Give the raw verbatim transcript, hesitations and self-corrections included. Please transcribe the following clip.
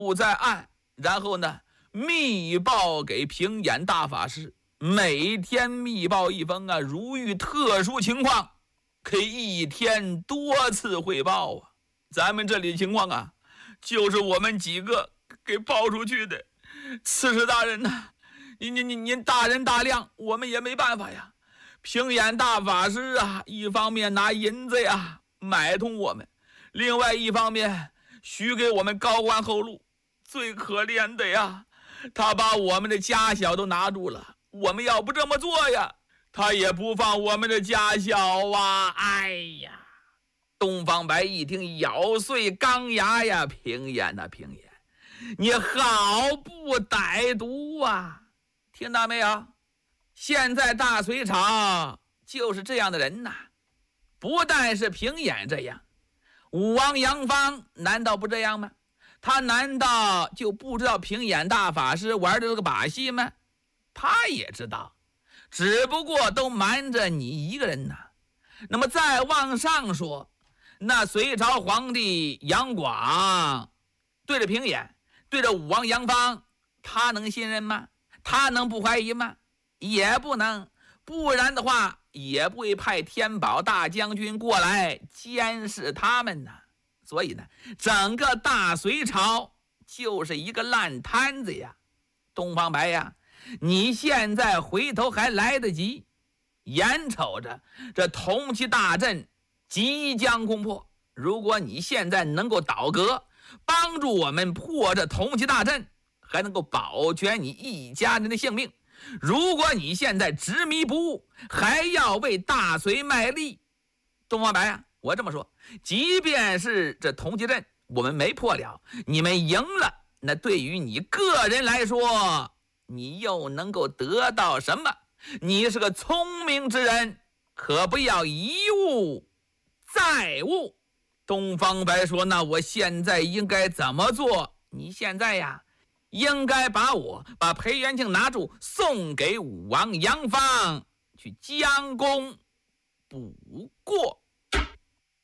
布在案，然后呢密报给平眼大法师，每天密报一封啊，如遇特殊情况可以一天多次汇报啊。咱们这里的情况啊，就是我们几个给报出去的。刺史大人呐，您您您您大人大量，我们也没办法呀。平眼大法师啊，一方面拿银子呀买通我们，另外一方面许给我们高官厚禄。最可怜的呀，他把我们的家小都拿住了。我们要不这么做呀，他也不放我们的家小啊！哎呀，东方白一听，咬碎钢牙呀！平眼呐、啊，平眼，你好不歹毒啊！听到没有？现在大隋朝就是这样的人呐，不但是平眼这样，武王杨芳难道不这样吗？他难道就不知道平眼大法师玩的这个把戏吗？他也知道，只不过都瞒着你一个人呐。那么再往上说，那隋朝皇帝杨广对着平眼，对着武王杨芳，他能信任吗？他能不怀疑吗？也不能，不然的话也不会派天宝大将军过来监视他们呢。所以呢，整个大隋朝就是一个烂摊子呀。东方白呀，你现在回头还来得及，眼瞅着这同期大阵即将攻破，如果你现在能够倒戈，帮助我们破这同期大阵，还能够保全你一家人的性命。如果你现在执迷不悟，还要为大隋卖力，东方白呀，我这么说，即便是这同期阵我们没破了，你们赢了，那对于你个人来说，你又能够得到什么？你是个聪明之人，可不要一误再误。东方白说，那我现在应该怎么做？你现在呀，应该把我把裴元庆拿住，送给武王杨芳去将功补过。